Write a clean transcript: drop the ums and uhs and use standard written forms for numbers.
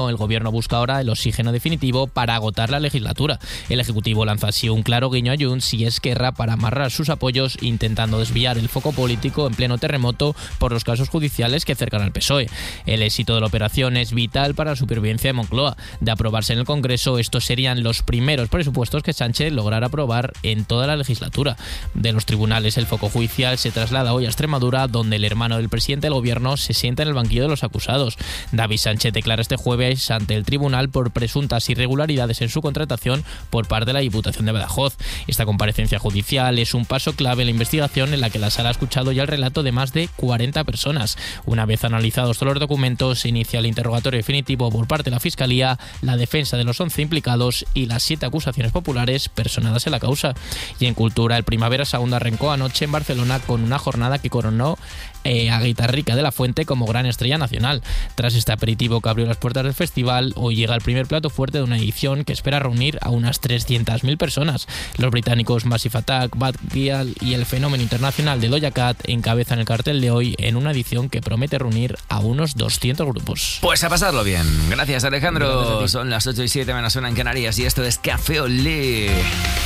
El gobierno busca ahora el oxígeno definitivo para agotar la legislatura. El Ejecutivo lanza así un claro guiño a Junts y Esquerra para amarrar sus apoyos, intentando desviar el foco político en pleno terremoto por los casos judiciales que cercan al PSOE. El éxito de la operación es vital para la supervivencia de Moncloa. De aprobarse en el Congreso, estos serían los primeros presupuestos que Sánchez lograra aprobar en toda la legislatura. De los tribunales, el foco judicial se traslada hoy a Extremadura, donde el hermano del presidente del gobierno se sienta en el banquillo de los acusados. David Sánchez declara este jueves ante el tribunal por presuntas irregularidades en su contratación por parte de la Diputación de Badajoz. Esta comparecencia judicial es un paso clave en la investigación en la que la sala ha escuchado ya el relato de más de 40 personas. Una vez analizados todos los documentos, se inicia el interrogatorio definitivo por parte de la Fiscalía, la defensa de los 11 implicados y las 7 acusaciones populares personadas en la causa. Y en cultura, el Primavera Sound arrancó anoche en Barcelona con una jornada que coronó a Guitarrica de la Fuente como gran estrella nacional. Tras este aperitivo que abrió las puertas del festival, hoy llega el primer plato fuerte de una edición que espera reunir a unas 300.000 personas. Los británicos Massive Attack, Bad Gyal y el fenómeno internacional de Doja Cat encabezan el cartel de hoy en una edición que promete reunir a unos 200 grupos. Pues a pasarlo bien. Gracias, Alejandro. Gracias a ti. Son las 8:07 menos 1 en Canarias y esto es Café Olé.